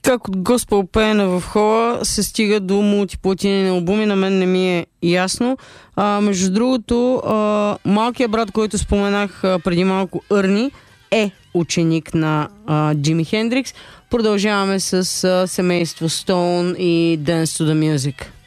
как от госпел пеене в хола се стига до мултиплатинени албуми, на мен не ми е ясно. Между другото, малкият брат, който споменах преди малко, Ерни, е ученик на Джими Хендрикс. Продължаваме с семейство Stone и Dance to the Music.